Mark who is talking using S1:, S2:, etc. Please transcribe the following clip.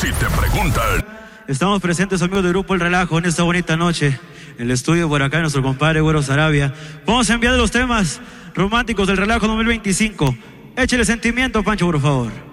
S1: Si te preguntan.
S2: Estamos presentes, amigos del Grupo El Relajo, en esta bonita noche. En el estudio por acá, nuestro compadre Güero Sarabia. Vamos a enviar los temas románticos del Relajo 2025. Échale sentimiento, Pancho, por favor.